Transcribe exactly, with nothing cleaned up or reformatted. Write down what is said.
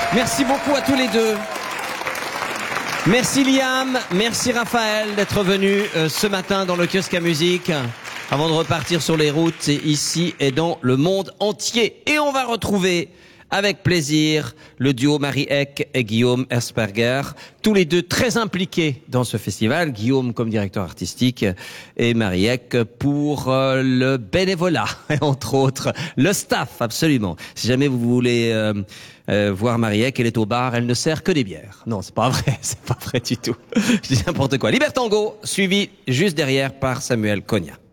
Merci beaucoup à tous les deux. Merci Liam, merci Raphaël d'être venu euh, ce matin dans le kiosque à musique. Avant de repartir sur les routes, c'est ici et dans le monde entier. Et on va retrouver avec plaisir le duo Marie Eck et Guillaume Hersperger, tous les deux très impliqués dans ce festival. Guillaume comme directeur artistique et Marie Eck pour euh, le bénévolat, entre autres, le staff, absolument. Si jamais vous voulez euh, euh, voir Marie Eck, elle est au bar, elle ne sert que des bières. Non, c'est pas vrai, c'est pas vrai du tout. Je dis n'importe quoi. Libertango, suivi juste derrière par Samuel Cogna.